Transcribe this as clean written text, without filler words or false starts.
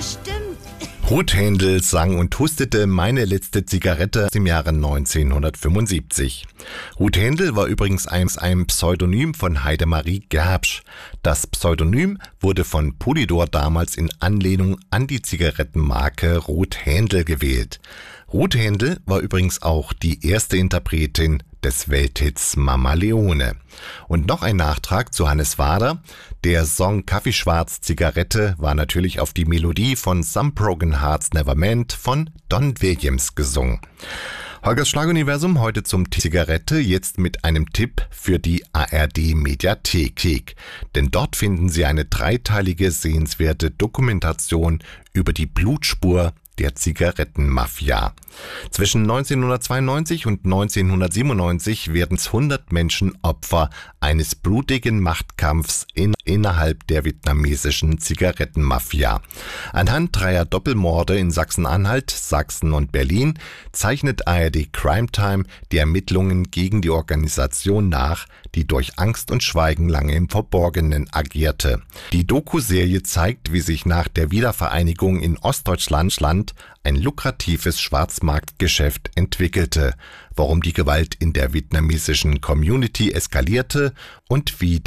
bestimmt. Ruth Händel sang und hustete Meine letzte Zigarette im Jahre 1975. Ruth Händel war übrigens ein Pseudonym von Heidemarie Gerbsch. Das Pseudonym wurde von Polydor damals in Anlehnung an die Zigarettenmarke Ruth Händel gewählt. Ruth Händel war übrigens auch die erste Interpretin des Welthits Mama Leone. Und noch ein Nachtrag zu Hannes Wader. Der Song Kaffeeschwarz Zigarette war natürlich auf die Melodie von Some Broken Hearts Never Mend von Don Williams gesungen. Holgers Schlaguniversum heute zum Zigarette, jetzt mit einem Tipp für die ARD Mediathek. Denn dort finden Sie eine dreiteilige sehenswerte Dokumentation über die Blutspur der Zigarettenmafia. Zwischen 1992 und 1997 werden 100 Menschen Opfer eines blutigen Machtkampfs innerhalb der vietnamesischen Zigarettenmafia. Anhand dreier Doppelmorde in Sachsen-Anhalt, Sachsen und Berlin zeichnet ARD Crime Time die Ermittlungen gegen die Organisation nach, die durch Angst und Schweigen lange im Verborgenen agierte. Die Doku-Serie zeigt, wie sich nach der Wiedervereinigung in Ostdeutschland ein lukratives Schwarzmarktgeschäft entwickelte, warum die Gewalt in der vietnamesischen Community eskalierte und wie